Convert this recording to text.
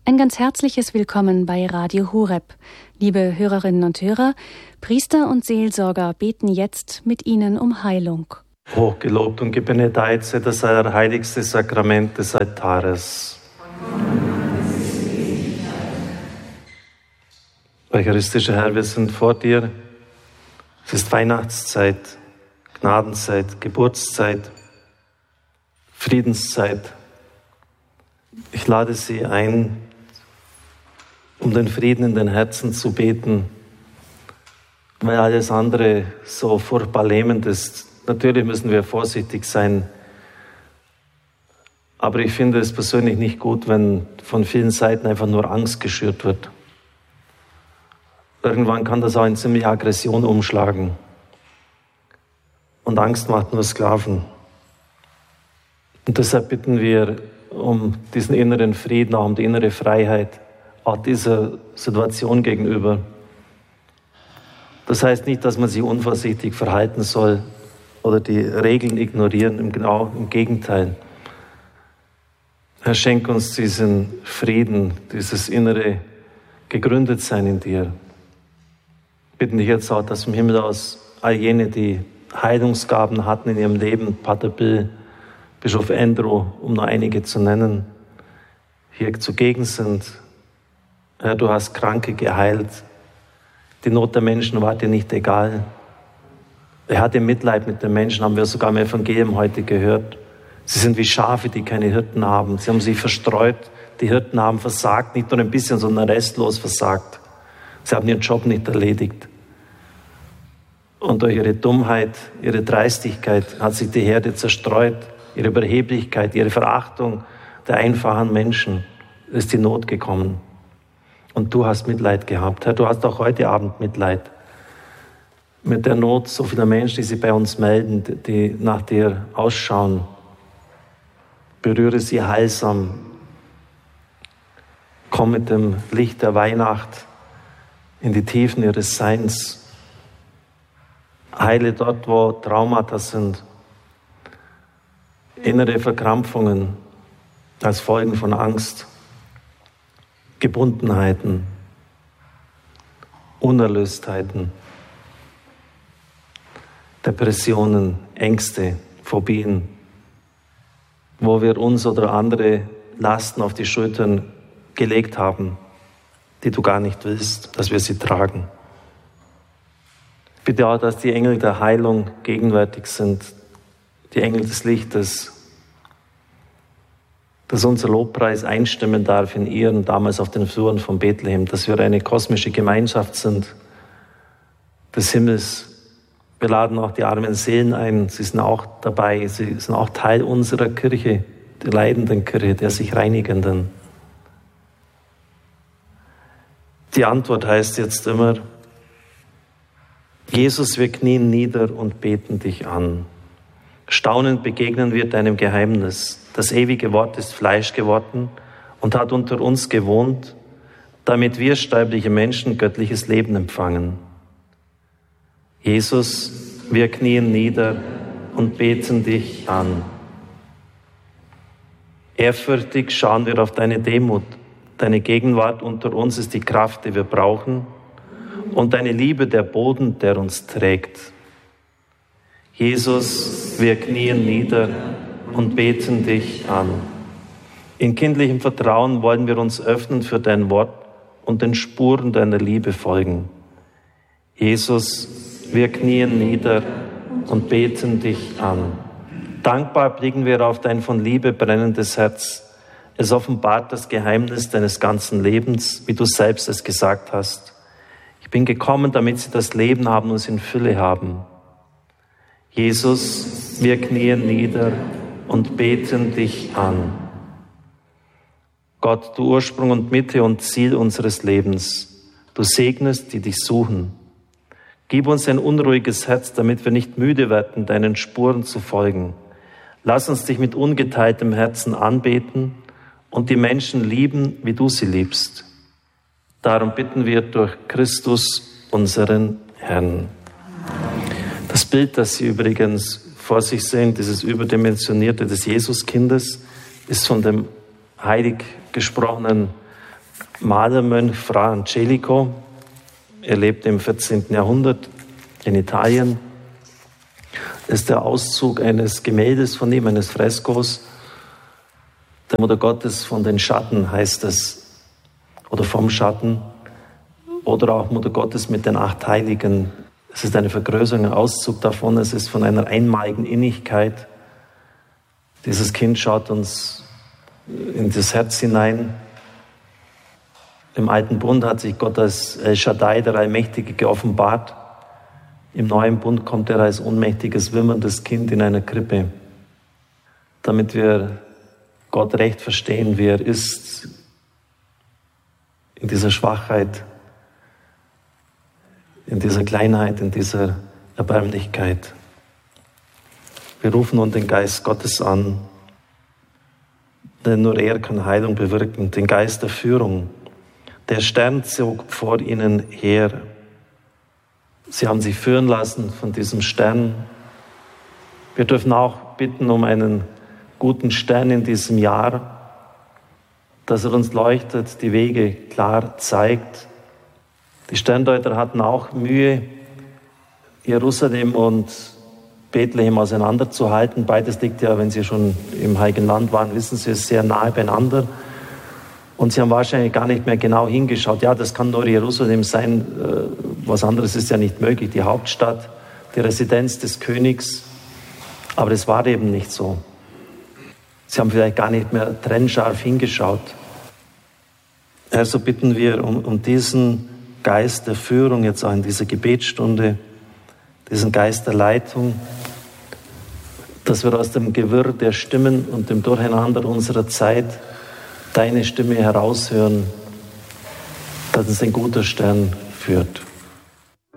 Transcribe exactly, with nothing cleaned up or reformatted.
Ein ganz herzliches Willkommen bei Radio Horeb. Liebe Hörerinnen und Hörer, Priester und Seelsorger beten jetzt mit Ihnen um Heilung. Hochgelobt und gebenedeit sei das allerheiligste Sakrament des Altares. Eucharistischer Herr, wir sind vor dir. Es ist Weihnachtszeit, Gnadenzeit, Geburtszeit, Friedenszeit. Ich lade Sie ein, um den Frieden in den Herzen zu beten, weil alles andere so furchtbar lähmend ist. Natürlich müssen wir vorsichtig sein, aber ich finde es persönlich nicht gut, wenn von vielen Seiten einfach nur Angst geschürt wird. Irgendwann kann das auch in ziemliche Aggression umschlagen. Und Angst macht nur Sklaven. Und deshalb bitten wir um diesen inneren Frieden, auch um die innere Freiheit, auch dieser Situation gegenüber. Das heißt nicht, dass man sich unvorsichtig verhalten soll oder die Regeln ignorieren, genau im Gegenteil. Herr, schenk uns diesen Frieden, dieses innere Gegründetsein in dir. Bitten dich jetzt auch, dass im Himmel aus all jene, die Heilungsgaben hatten in ihrem Leben, Pater Bill, Bischof Andrew, um nur einige zu nennen, hier zugegen sind. Herr, du hast Kranke geheilt. Die Not der Menschen war dir nicht egal. Er hatte Mitleid mit den Menschen, haben wir sogar im Evangelium heute gehört. Sie sind wie Schafe, die keine Hirten haben. Sie haben sich verstreut. Die Hirten haben versagt, nicht nur ein bisschen, sondern restlos versagt. Sie haben ihren Job nicht erledigt. Und durch ihre Dummheit, ihre Dreistigkeit hat sich die Herde zerstreut. Ihre Überheblichkeit, ihre Verachtung der einfachen Menschen ist die Not gekommen. Und du hast Mitleid gehabt. Herr, du hast auch heute Abend Mitleid mit der Not so vieler Menschen, die sich bei uns melden, die nach dir ausschauen. Berühre sie heilsam. Komm mit dem Licht der Weihnacht in die Tiefen ihres Seins. Heile dort, wo Traumata sind. Innere Verkrampfungen als Folgen von Angst, Gebundenheiten, Unerlöstheiten, Depressionen, Ängste, Phobien, wo wir uns oder andere Lasten auf die Schultern gelegt haben, die du gar nicht willst, dass wir sie tragen. Bitte auch, dass die Engel der Heilung gegenwärtig sind, die Engel des Lichtes, dass unser Lobpreis einstimmen darf in ihren, damals auf den Fluren von Bethlehem, dass wir eine kosmische Gemeinschaft sind des Himmels. Wir laden auch die armen Seelen ein, sie sind auch dabei, sie sind auch Teil unserer Kirche, der leidenden Kirche, der sich reinigenden. Die Antwort heißt jetzt immer, Jesus, wir knien nieder und beten dich an. Staunend begegnen wir deinem Geheimnis. Das ewige Wort ist Fleisch geworden und hat unter uns gewohnt, damit wir sterbliche Menschen göttliches Leben empfangen. Jesus, wir knien nieder und beten dich an. Ehrfürchtig schauen wir auf deine Demut. Deine Gegenwart unter uns ist die Kraft, die wir brauchen, und deine Liebe der Boden, der uns trägt. Jesus, wir knien nieder und beten dich an. In kindlichem Vertrauen wollen wir uns öffnen für dein Wort und den Spuren deiner Liebe folgen. Jesus, wir knien nieder und beten dich an. Dankbar blicken wir auf dein von Liebe brennendes Herz. Es offenbart das Geheimnis deines ganzen Lebens, wie du selbst es gesagt hast. Ich bin gekommen, damit sie das Leben haben und es in Fülle haben. Jesus, wir knien nieder und beten dich an. Gott, du Ursprung und Mitte und Ziel unseres Lebens, du segnest, die dich suchen. Gib uns ein unruhiges Herz, damit wir nicht müde werden, deinen Spuren zu folgen. Lass uns dich mit ungeteiltem Herzen anbeten und die Menschen lieben, wie du sie liebst. Darum bitten wir durch Christus, unseren Herrn. Das Bild, das Sie übrigens vor sich sehen, dieses überdimensionierte des Jesuskindes, ist von dem heilig gesprochenen Malermönch Fra Angelico. Er lebte im vierzehnten Jahrhundert in Italien. Das ist der Auszug eines Gemäldes von ihm, eines Freskos. Der Mutter Gottes von den Schatten heißt es, oder vom Schatten, oder auch Mutter Gottes mit den acht Heiligen. Es ist eine Vergrößerung, ein Auszug davon. Es ist von einer einmaligen Innigkeit. Dieses Kind schaut uns in das Herz hinein. Im Alten Bund hat sich Gott als El Shaddai, der Allmächtige, geoffenbart. Im Neuen Bund kommt er als ohnmächtiges, wimmerndes Kind in einer Krippe. Damit wir Gott recht verstehen, wie er ist, in dieser Schwachheit, in dieser Kleinheit, in dieser Erbärmlichkeit. Wir rufen nun den Geist Gottes an, denn nur er kann Heilung bewirken, den Geist der Führung. Der Stern zog vor ihnen her. Sie haben sich führen lassen von diesem Stern. Wir dürfen auch bitten um einen guten Stern in diesem Jahr, dass er uns leuchtet, die Wege klar zeigt. Die Sterndeuter hatten auch Mühe, Jerusalem und Bethlehem auseinanderzuhalten. Beides liegt ja, wenn Sie schon im Heiligen Land waren, wissen Sie, es sehr nahe beieinander. Und sie haben wahrscheinlich gar nicht mehr genau hingeschaut. Ja, das kann nur Jerusalem sein. Was anderes ist ja nicht möglich. Die Hauptstadt, die Residenz des Königs. Aber das war eben nicht so. Sie haben vielleicht gar nicht mehr trennscharf hingeschaut. Herr, so bitten wir um, um diesen Geist der Führung jetzt auch in dieser Gebetsstunde, diesen Geist der Leitung, dass wir aus dem Gewirr der Stimmen und dem Durcheinander unserer Zeit deine Stimme heraushören, dass uns ein guter Stern führt.